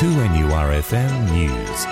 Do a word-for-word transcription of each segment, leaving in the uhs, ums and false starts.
two N U R F M News.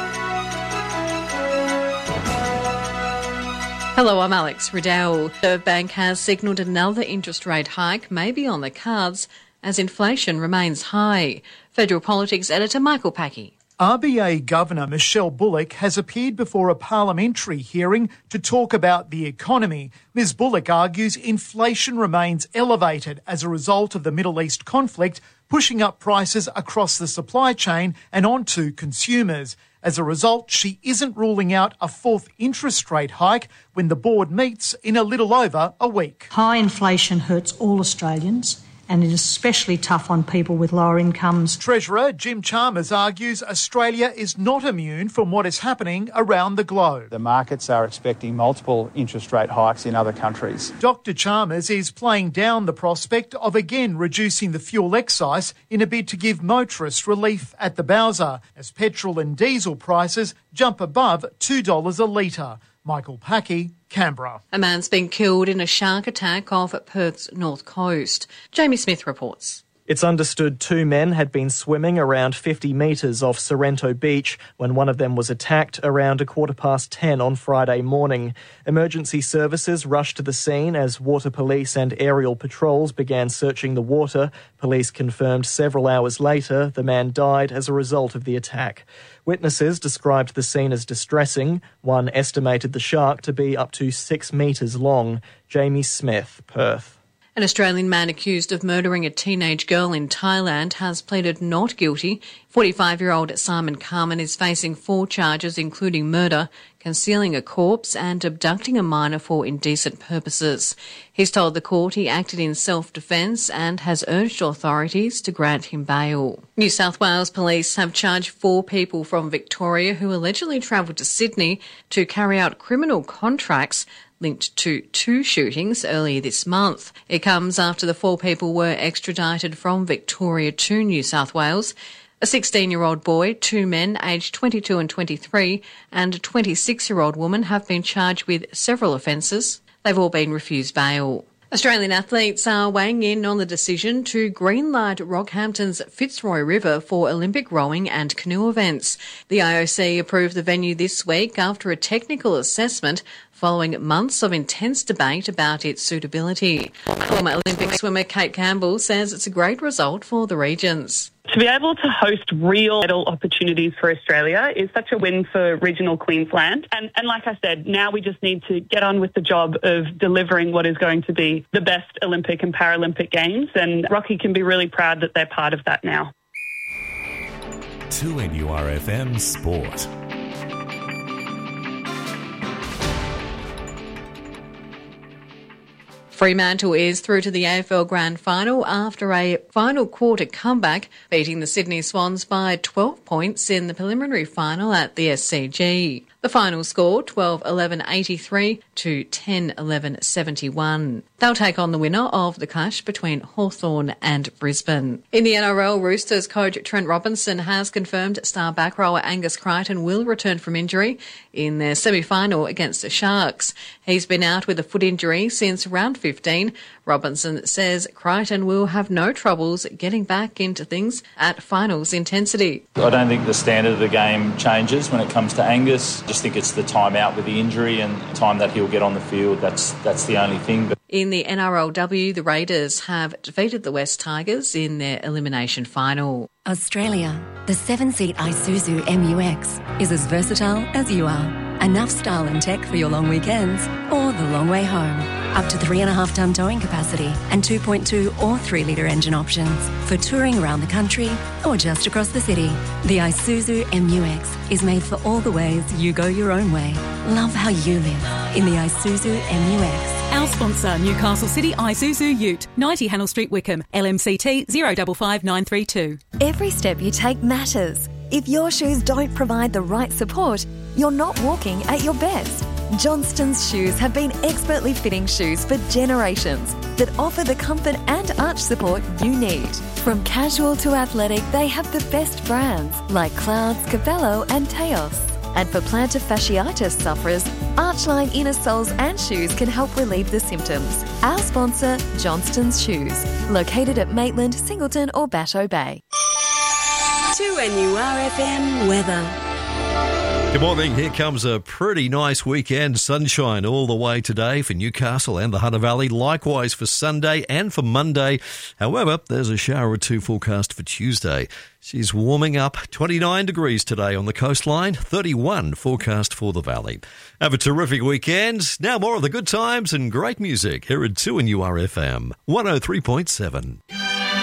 Hello, I'm Alex Riddell. The Reserve Bank has signalled another interest rate hike may be on the cards as inflation remains high. Federal Politics editor Michael Packey. R B A Governor Michelle Bullock has appeared before a parliamentary hearing to talk about the economy. Miz Bullock argues inflation remains elevated as a result of the Middle East conflict, pushing up prices across the supply chain and onto consumers. As a result, she isn't ruling out a fourth interest rate hike when the board meets in a little over a week. High inflation hurts all Australians, and it is especially tough on people with lower incomes. Treasurer Jim Chalmers argues Australia is not immune from what is happening around the globe. The markets are expecting multiple interest rate hikes in other countries. Doctor Chalmers is playing down the prospect of again reducing the fuel excise in a bid to give motorists relief at the bowser as petrol and diesel prices jump above two dollars a litre. Michael Packey, Canberra. A man's been killed in a shark attack off Perth's north coast. Jamie Smith reports. It's understood two men had been swimming around fifty metres off Sorrento Beach when one of them was attacked around a quarter past ten on Friday morning. Emergency services rushed to the scene as water police and aerial patrols began searching the water. Police confirmed several hours later the man died as a result of the attack. Witnesses described the scene as distressing. One estimated the shark to be up to six metres long. Jamie Smith, Perth. An Australian man accused of murdering a teenage girl in Thailand has pleaded not guilty. forty-five-year-old Simon Carmen is facing four charges including murder, concealing a corpse and abducting a minor for indecent purposes. He's told the court he acted in self-defence and has urged authorities to grant him bail. New South Wales police have charged four people from Victoria who allegedly travelled to Sydney to carry out criminal contracts linked to two shootings earlier this month. It comes after the four people were extradited from Victoria to New South Wales. A sixteen-year-old boy, two men aged twenty-two and twenty-three, and a twenty-six-year-old woman have been charged with several offences. They've all been refused bail. Australian athletes are weighing in on the decision to greenlight Rockhampton's Fitzroy River for Olympic rowing and canoe events. The I O C approved the venue this week after a technical assessment following months of intense debate about its suitability. Former Olympic swimmer Kate Campbell says it's a great result for the regions. To be able to host real medal opportunities for Australia is such a win for regional Queensland. And, and like I said, now we just need to get on with the job of delivering what is going to be the best Olympic and Paralympic Games. And Rocky can be really proud that they're part of that now. two N U R F M Sport. Fremantle is through to the A F L Grand Final after a final quarter comeback, beating the Sydney Swans by twelve points in the preliminary final at the S C G. The final score, twelve eleven eighty-three to ten eleven seventy-one. They'll take on the winner of the clash between Hawthorn and Brisbane. In the N R L, Roosters coach Trent Robinson has confirmed star back rower Angus Crichton will return from injury in their semi-final against the Sharks. He's been out with a foot injury since round fifteen. Robinson says Crichton will have no troubles getting back into things at finals intensity. I don't think the standard of the game changes when it comes to Angus. I just think it's the time out with the injury and the time that he'll get on the field. That's that's the only thing. But in the N R L W, the Raiders have defeated the West Tigers in their elimination final. Australia, the seven-seat Isuzu M U X is as versatile as you are. Enough style and tech for your long weekends or the long way home. Up to three and a half tonne towing capacity and two point two or three litre engine options for touring around the country or just across the city. The Isuzu M U X is made for all the ways you go your own way. Love how you live in the Isuzu M U X. Our sponsor, Newcastle City Isuzu Ute, ninety Hannell Street, Wickham, L M C T zero five five nine three two. Every step you take matters. If your shoes don't provide the right support, you're not walking at your best. Johnston's shoes have been expertly fitting shoes for generations that offer the comfort and arch support you need. From casual to athletic, they have the best brands like Clouds, Cabello and Teos. And for plantar fasciitis sufferers, Archline inner soles and shoes can help relieve the symptoms. Our sponsor, Johnston's Shoes, located at Maitland, Singleton or Batteau Bay. two N U R F M weather. Good morning. Here comes a pretty nice weekend. Sunshine all the way today for Newcastle and the Hunter Valley. Likewise for Sunday and for Monday. However, there's a shower or two forecast for Tuesday. She's warming up. twenty-nine degrees today on the coastline. thirty-one forecast for the valley. Have a terrific weekend. Now more of the good times and great music here at two N U R F M one oh three point seven.